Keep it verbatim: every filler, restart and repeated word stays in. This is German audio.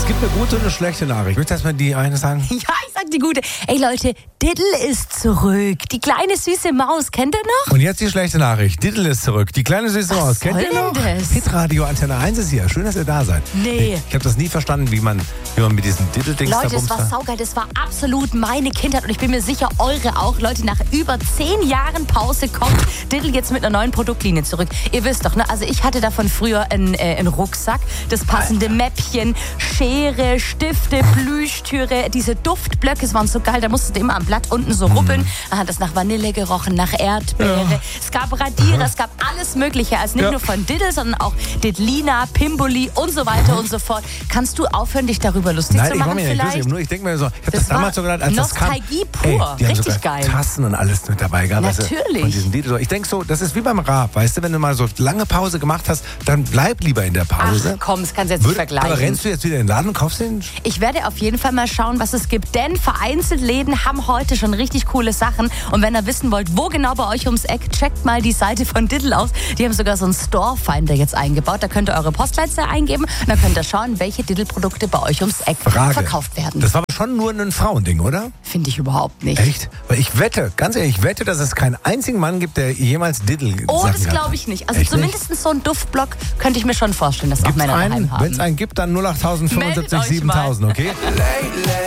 gibt eine gute und eine schlechte Nachricht. Willst du erstmal die eine sagen? Ja, ich sag die gute. Ey Leute, Diddle ist zurück. Die kleine süße Maus, kennt ihr noch? Und jetzt die schlechte Nachricht. Diddle ist zurück. Die kleine süße Was Maus. Kennt soll ihr noch? denn das? Hitradio Antenne eins ist hier. Schön, dass ihr da seid. Nee. Ich habe das nie verstanden, wie man, wie man mit diesem Diddle-Dings da Leute, es bumst. war saugeil. Das war absolut meine Kindheit. Und ich bin mir sicher, eure auch. Leute, nach über zehn Jahren Pause kommt Diddle jetzt mit einer neuen Produktlinie zurück. Ihr wisst doch, ne? Also ich hatte davon früher einen, äh, einen Rucksack, das passende Mäppchen, Schere, Stifte, Plüschtüre, diese Duftblöcke, es waren so geil, da musstest du immer am Blatt unten so rubbeln. Dann hat es nach Vanille gerochen, nach Erdbeere. Ja. Es gab Radierer, es gab alles Mögliche. Also nicht Ja. nur von Diddle, sondern auch Diddlina, Pimboli und so weiter und so fort. Kannst du aufhören, dich darüber lustig Nein, zu ich mach machen mich nicht vielleicht? lustig. Nur ich denke mir so, ich habe das, Das damals so war gedacht, als das kam. Nostalgie pur. Ey, die haben Richtig sogar geil. Tassen und alles mit dabei gehabt. weißt du, Natürlich. Von diesem Diddle. Ich denke so, das ist wie beim Rap, weißt du, wenn du mal so lange Pause gemacht hast, dann bleib lieber in der Pause. Ach komm, das kannst du jetzt nicht Würde- vergleichen. Aber rennst du jetzt wieder in den Laden und kaufst den? Ich werde auf jeden Fall mal schauen, was es gibt, denn vereinzelt Läden haben heute schon richtig coole Sachen. Und wenn ihr wissen wollt, wo genau bei euch ums Eck, checkt mal die Seite von Diddle aus. Die haben sogar so einen Store-Finder jetzt eingebaut. Da könnt ihr eure Postleitzahl eingeben und dann könnt ihr schauen, welche Diddle-Produkte bei euch ums Eck Frage. verkauft werden. Das war aber schon nur ein Frauending, oder? Finde ich überhaupt nicht. Echt? Weil ich wette, ganz ehrlich, ich wette, dass es keinen einzigen Mann gibt, der jemals Diddle Oh, Sachen das gehabt glaube hat. ich nicht. Also Echt zumindest so einen Duftblock könnte ich mir schon vorstellen, dass auch Gibt's Männer einen? daheim haben. Wenn es einen gibt, dann null acht tausend fünfundsiebzig Meldet euch mal. siebentausend, okay?